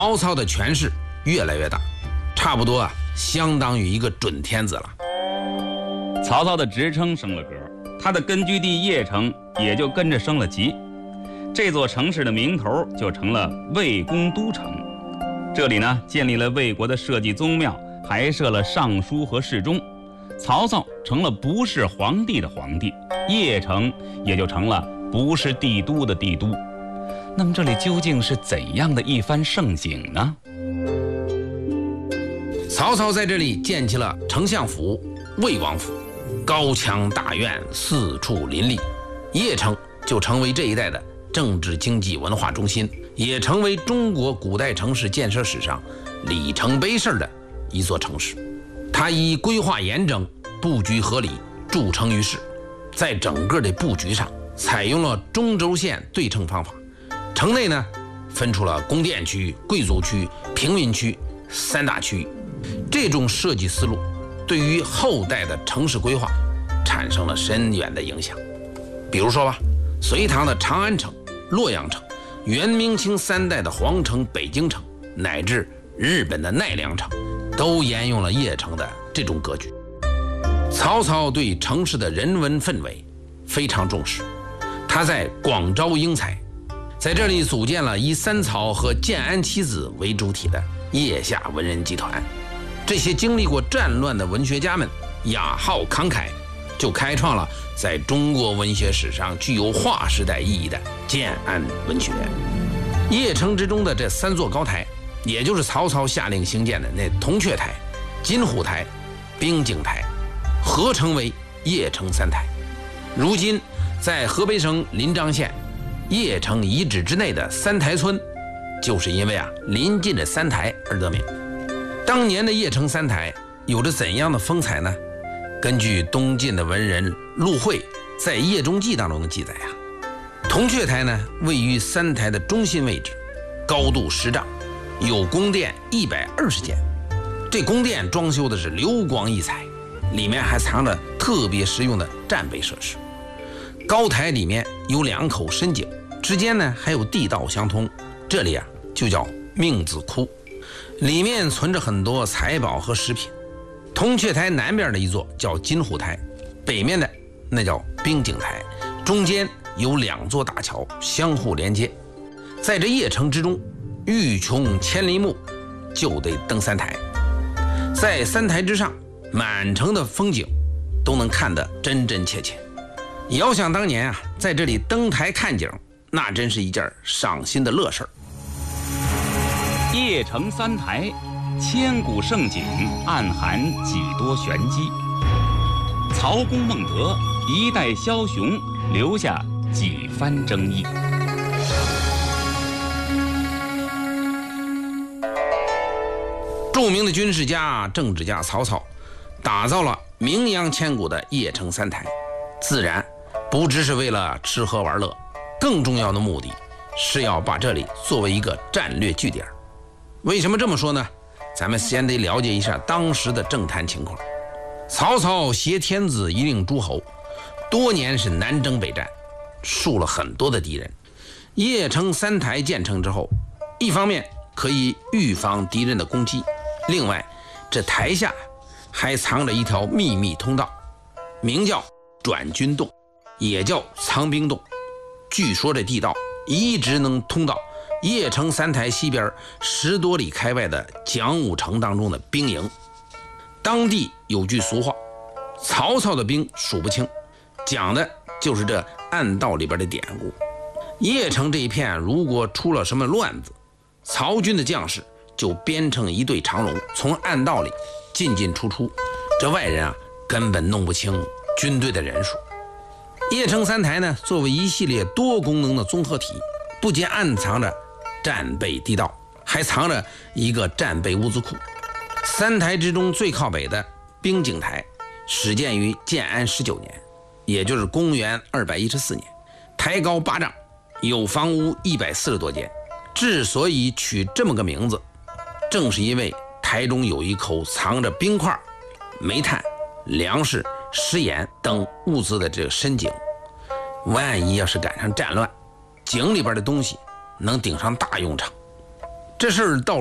曹操的权势越来越大，差不多相当于一个准天子了。 曹操的职称升了格，他的根据地邺城也就跟着升了级。这座城市的名头就成了魏公都城。这里呢，建立了魏国的社稷宗庙，还设了尚书和侍中。曹操成了不是皇帝的皇帝，邺城也就成了不是帝都的帝都。那么这里究竟是怎样的一番盛景呢？ 曹操在这里建起了丞相府、魏王府，高墙大院四处林立，邺城就成为这一带的政治经济文化中心，也成为中国古代城市建设史上里程碑式的一座城市。它以规划严整、布局合理著称于世，在整个的布局上采用了中轴线对称方法。城内呢，分出了宫殿区、贵族区、平民区三大区域。这种设计思路对于后代的城市规划产生了深远的影响。比如说吧，隋唐的长安城、洛阳城，元明清三代的皇城北京城，乃至日本的奈良城，都沿用了邺城的这种格局。曹操对城市的人文氛围非常重视，他在广招英才，在这里组建了以三曹和建安七子为主体的腋下文人集团。这些经历过战乱的文学家们雅号慷慨，就开创了在中国文学史上具有划时代意义的建安文学。邺城之中的这三座高台，也就是曹操下令兴建的那铜雀台、金虎台、冰景台，合成为邺城三台。如今在河北省临漳县邺城遗址之内的三台村，就是因为临近这三台而得名。当年的邺城三台有着怎样的风采呢？根据东晋的文人陆蕙在《邺中记》当中的记载铜雀台呢位于三台的中心位置，高度10丈，有宫殿120间。这宫殿装修的是流光溢彩，里面还藏着特别实用的战备设施。高台里面有2口深井，之间呢还有地道相通，这里就叫命子窟，里面存着很多财宝和食品。铜雀台南边的一座叫金虎台，北面的那叫冰景台，中间有2座大桥相互连接。在这邺城之中，欲穷千里目，就得登三台。在三台之上，满城的风景都能看得真真切切。遥想当年在这里登台看景，那真是一件赏心的乐事儿。 邺城三台，千古盛景，暗含几多玄机。曹公孟德一代枭雄，留下几番争议。 著名的军事家、政治家曹操打造了名扬千古的邺城三台，自然不只是为了吃喝玩乐，更重要的目的是要把这里作为一个战略据点。为什么这么说呢？咱们先得了解一下当时的政坛情况。曹操挟天子以令诸侯，多年是南征北战，树了很多的敌人。邺城三台建成之后，一方面可以预防敌人的攻击，另外这台下还藏着一条秘密通道，名叫转军洞，也叫藏兵洞。据说这地道一直能通到邺城三台西边10多里开外的讲武城当中的兵营。当地有句俗话，曹操的兵数不清，讲的就是这暗道里边的典故。邺城这一片如果出了什么乱子，曹军的将士就编成一队长龙，从暗道里进进出出，这外人根本弄不清军队的人数。邺城三台呢，作为一系列多功能的综合体，不仅暗藏着战备地道，还藏着一个战备物资库。三台之中最靠北的冰景台始建于建安19年，也就是公元214年，台高8丈，有房屋140多间。之所以取这么个名字，正是因为台中有一口藏着冰块、煤炭、粮食、食盐等物资的这个深井，万一要是赶上战乱，井里边的东西能顶上大用场。 这事儿到